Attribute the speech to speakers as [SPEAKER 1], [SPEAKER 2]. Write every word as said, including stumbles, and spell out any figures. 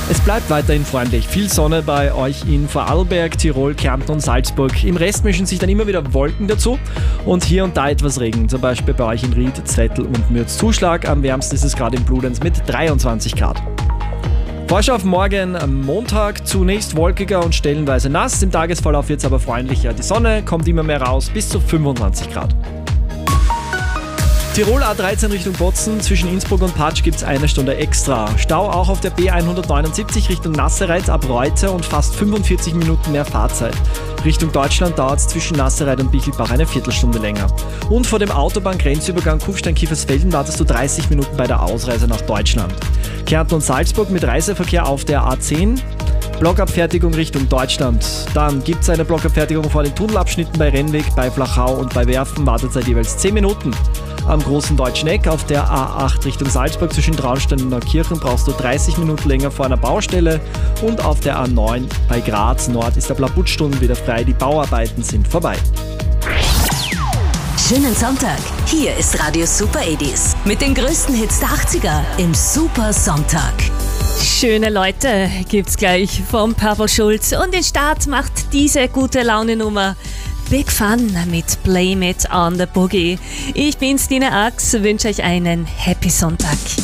[SPEAKER 1] Es bleibt weiterhin freundlich. Viel Sonne bei euch in Vorarlberg, Tirol, Kärnten und Salzburg. Im Rest mischen sich dann immer wieder Wolken dazu und hier und da etwas Regen. Zum Beispiel bei euch in Ried, Zwettl und Mürz. Zuschlag. Am wärmsten ist es gerade in Bludenz mit dreiundzwanzig Grad. Vorschau auf morgen am Montag. Zunächst wolkiger und stellenweise nass. Im Tagesverlauf wird es aber freundlicher. Die Sonne kommt immer mehr raus, bis zu fünfundzwanzig Grad. Tirol A dreizehn Richtung Bozen, zwischen Innsbruck und Patsch gibt es eine Stunde extra. Stau auch auf der B hundertneunundsiebzig Richtung Nassereit ab Reute und fast fünfundvierzig Minuten mehr Fahrzeit. Richtung Deutschland dauert es zwischen Nassereit und Bichelbach eine Viertelstunde länger. Und vor dem Autobahngrenzübergang Kufstein-Kiefersfelden wartest du dreißig Minuten bei der Ausreise nach Deutschland. Kärnten und Salzburg mit Reiseverkehr auf der A zehn. Blockabfertigung Richtung Deutschland. Dann gibt es eine Blockabfertigung vor den Tunnelabschnitten bei Rennweg, bei Flachau und bei Werfen. Wartezeit jeweils zehn Minuten. Am Großen Deutschen Eck auf der A acht Richtung Salzburg zwischen Traunstein und Neukirchen brauchst du dreißig Minuten länger vor einer Baustelle. Und auf der A neun bei Graz Nord ist der Blabuttstunden wieder frei. Die Bauarbeiten sind vorbei.
[SPEAKER 2] Schönen Sonntag. Hier ist Radio Super achtziger mit den größten Hits der achtziger im Super Sonntag.
[SPEAKER 3] Schöne Leute gibt's gleich vom Purple Schulz und den Start macht diese gute Laune-Nummer Big Fun mit Blame It on the Boogie. Ich bin's, Dina Ax, wünsche euch einen Happy Sonntag.